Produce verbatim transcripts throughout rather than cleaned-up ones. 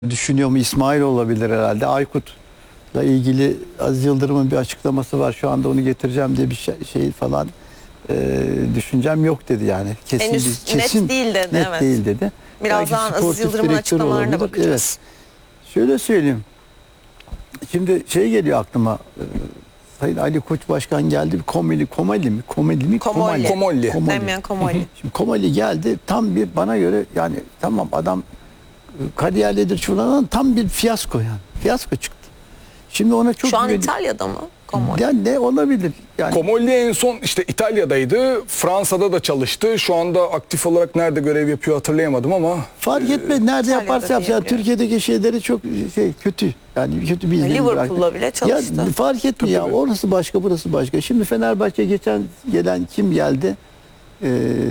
Düşünüyor mu? İsmail olabilir herhalde. Aykut'la ilgili Aziz Yıldırım'ın bir açıklaması var. Şu anda onu getireceğim diye bir şey, şey falan e, düşüncem yok dedi yani. Kesin, Henüz bir, kesin net değil dedi. Net evet. değil dedi. Birazdan Belki Aziz sportif Yıldırım'ın direktör açıklamalarına olabilir. bakacağız. Evet. Şöyle söyleyeyim. Şimdi şey geliyor aklıma. e, Sayın Ali Koç Başkan geldi. Komeli, Komeli mi? Komeli mi? Komolli. Komolli. Demian Komolli. Şimdi Komeli geldi. Tam bir bana göre yani tamam adam e, kariyerlidir şuradan tam bir fiyasko yani. Fiyasko çıktı. Şimdi ona çok Şu an güveni- İtalya'da mı? Komolli. Yani ne olabilir? Yani Komolli en son işte İtalya'daydı. Fransa'da da çalıştı. Şu anda aktif olarak nerede görev yapıyor hatırlayamadım ama fark etmez nerede İtalya'da yaparsa yapsın. Yani diyebiliyorum. Türkiye'deki şeyleri çok şey kötü. Yani kötü bir izlenim Liverpool'la bıraktı. bile çalıştı. Ya fark etmiyor ya. tabii. Orası başka, burası başka. Şimdi Fenerbahçe geçen gelen kim geldi? Ee,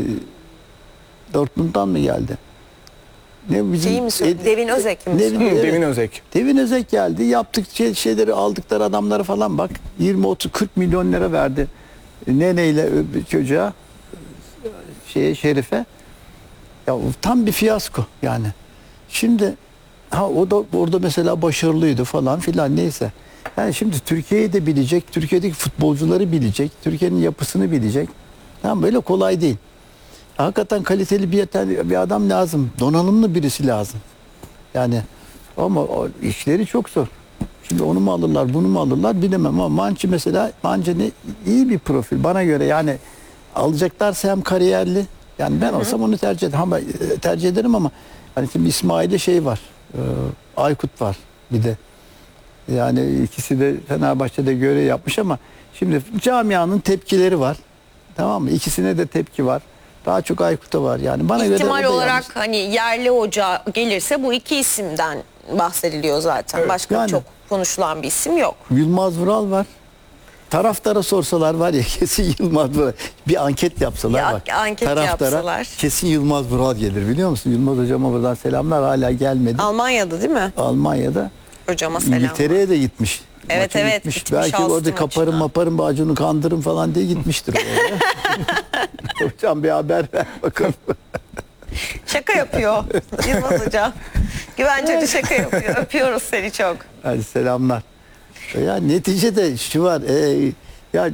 Dortmund'dan mı geldi? Ne bizim Şeyi mi söyledi? Devin Özek mi Devin- söyledi? Hı, Evet. Devin Özek. Devin Özek geldi. Yaptık şey, şeyleri aldıkları adamlara falan bak. yirmi otuz kırk milyon lira verdi. Neneyle ö- çocuğa şeye Şerif'e. Ya tam bir fiyasko yani. Şimdi ha o da orada mesela başarılıydı falan filan neyse. Yani şimdi Türkiye'yi de bilecek, Türkiye'deki futbolcuları bilecek, Türkiye'nin yapısını bilecek. Tamam böyle kolay değil. Hakikaten kaliteli bir, bir adam lazım. Donanımlı birisi lazım. Yani ama o işleri çok zor. Şimdi onu mu alırlar, bunu mu alırlar bilemem ama Mançı mesela Mançı ne iyi bir profil bana göre yani alacaklarsa hem kariyerli yani ben olsam onu tercih ederim ama e, tercih ederim ama hani şimdi İsmail'de şey var. e, Aykut var bir de. Yani ikisi de Fenerbahçe'de görev yapmış ama şimdi camianın tepkileri var. Tamam mı? İkisine de tepki var. Daha çok Aykut'a var yani. Bana göre İhtimal o da olarak yanlış. hani yerli hoca gelirse bu iki isimden bahsediliyor zaten. Başka Yani. çok konuşulan bir isim yok. Yılmaz Vural var. Taraftara sorsalar var ya kesin Yılmaz Vural. Bir anket yapsalar Ya, bak. anket Taraftara yapsalar. kesin Yılmaz Vural gelir biliyor musun? Yılmaz hocama buradan selamlar hala gelmedi. Almanya'da değil mi? Almanya'da. Hocama selam. İngiltere'ye de gitmiş. Evet, Maça evet, gitmiş Belki Ağustos orada kaparım maçına. maparım Bağcun'u kandırım falan diye gitmiştir. oraya. Hocam bir haber ver bakalım. Şaka yapıyor Yılmaz Hocam. Güvence Hoca şaka yapıyor. Öpüyoruz seni çok. Hadi selamlar. Ya neticede şu var. E, ya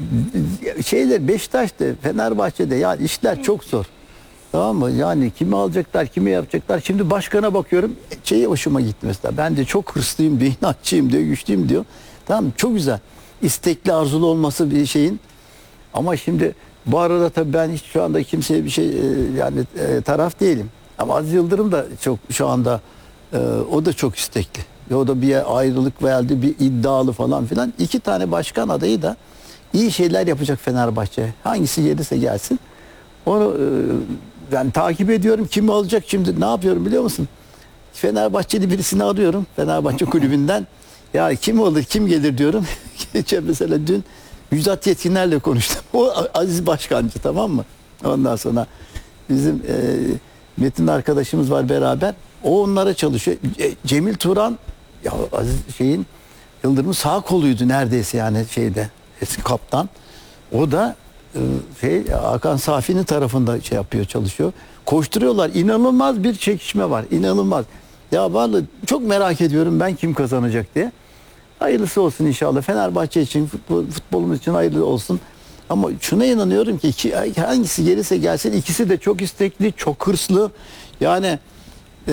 şeyler Beşiktaş'ta, Fenerbahçe'de ya işler çok zor. Tamam mı? Yani kimi alacaklar, kimi yapacaklar. Şimdi başkana bakıyorum. Şeyi hoşuma gitti mesela. Ben de çok hırslıyım, diyor, inatçıyım diyor, güçlüyüm diyor. Tamam mı? Çok güzel. İstekli, arzulu olması bir şeyin. Ama şimdi bu arada tabii ben hiç şu anda kimseye bir şey e, yani e, taraf değilim. Ama Aziz Yıldırım da çok şu anda e, o da çok istekli. Ve o da bir ayrılık verdi, bir iddialı falan filan. İki tane başkan adayı da iyi şeyler yapacak Fenerbahçe. Hangisi gelirse gelsin. Onu e, ben takip ediyorum. Kimi alacak şimdi? Ne yapıyorum biliyor musun? Fenerbahçeli birisini arıyorum. Fenerbahçe kulübünden. Ya kim olur, kim gelir diyorum. Geçen mesela dün Müjdat Yetkiner'le konuştum. O Aziz Başkancı, tamam mı? Ondan sonra bizim e, Metin arkadaşımız var beraber. O onlara çalışıyor. E, Cemil Turan ya Aziz şeyin Yıldırım'ın sağ koluydu neredeyse yani şeyde eski kaptan. O da e, şey Hakan Safi'nin tarafında şey yapıyor, çalışıyor. Koşturuyorlar. İnanılmaz bir çekişme var. İnanılmaz. Ya vallahi çok merak ediyorum ben kim kazanacak diye. Hayırlısı olsun inşallah. Fenerbahçe için, futbol, futbolumuz için hayırlı olsun. Ama şuna inanıyorum ki iki, hangisi gelirse gelsin ikisi de çok istekli, çok hırslı. Yani e,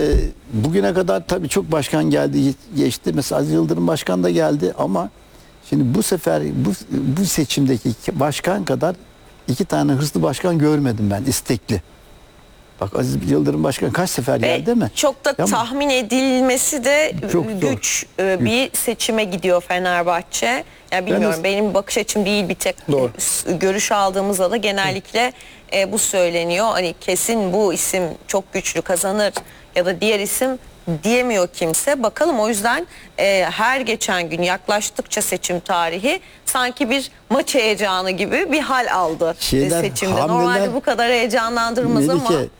bugüne kadar tabii çok başkan geldi, geçti. Mesela Aziz Yıldırım başkan da geldi ama şimdi bu sefer bu, bu seçimdeki iki başkan kadar iki tane hırslı başkan görmedim ben, istekli. Bak Aziz Yıldırım başkan kaç sefer Ve geldi değil mi? çok da Ama tahmin edilmesi de Çok zor. güç e, bir seçime gidiyor Fenerbahçe. Ya bilmiyorum, de- benim bakış açım değil, bir tek Doğru. e, görüş aldığımızda da genellikle e, bu söyleniyor. Hani kesin bu isim çok güçlü kazanır ya da diğer isim diyemiyor kimse. Bakalım, o yüzden e, her geçen gün yaklaştıkça seçim tarihi sanki bir maç heyecanı gibi bir hal aldı e, Şeyler, seçimde. hamleler- Normalde bu kadar heyecanlandırmaz ama. Melike,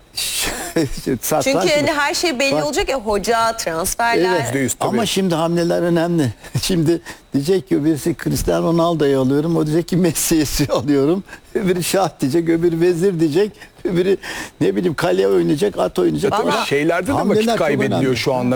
satranç Çünkü mı? hani her şey belli Bak. olacak ya, hoca, transferler. Evet. Yüzde yüz tabii. Ama şimdi hamleler önemli. Şimdi diyecek ki birisi Cristiano Ronaldo'yu alıyorum. O diyecek ki Messi'yi alıyorum. Öbürü şah diyecek. Öbürü vezir diyecek. Öbürü ne bileyim kale oynayacak, at oynayacak. Vallahi- Şeylerde de Hamleler vakit çok kaybediliyor önemli. şu anda.